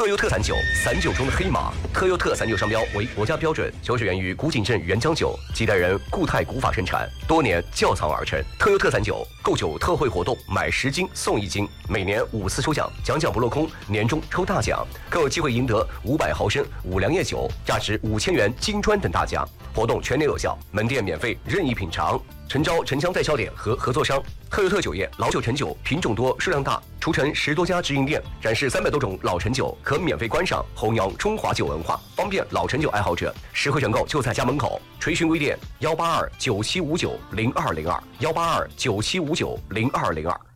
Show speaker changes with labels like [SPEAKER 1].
[SPEAKER 1] 特优特散酒，散酒中的黑马。特优特散酒商标为国家标准，酒水源于古井镇原浆酒，几代人固态古法生产，多年窖藏而成。特优特散酒购酒特惠活动，买10斤送1斤，每年5次抽奖，奖不落空，年终抽大奖，更有机会赢得500毫升五粮液酒，价值5000元金砖等大奖。活动全年有效，门店免费任意品尝。诚招城乡代销点和合作商。特优特酒业老酒陈酒品种多，数量大，除城10多家直营店，展示300多种老陈酒，可免费观赏，弘扬中华酒文化，方便老陈酒爱好者。实惠选购就在家门口。垂询微店18297590202，18297590202。